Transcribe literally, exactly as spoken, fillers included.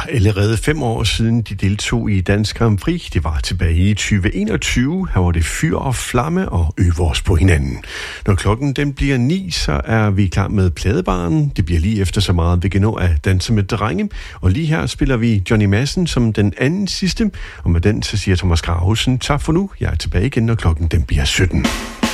allerede fem år siden, de deltog i Dansk Grand Prix. Det var tilbage i tyve enogtyve. Her var det fyr og flamme og øve os på hinanden. Når klokken den bliver ni, så er vi klar med Pladebaren. Det bliver lige efter så meget, vi kan nå at danse med drenge. Og lige her spiller vi Johnny Madsen som den anden sidste. Og med den så siger Thomas Gravesen tak for nu. Jeg er tilbage igen, når klokken den bliver sytten.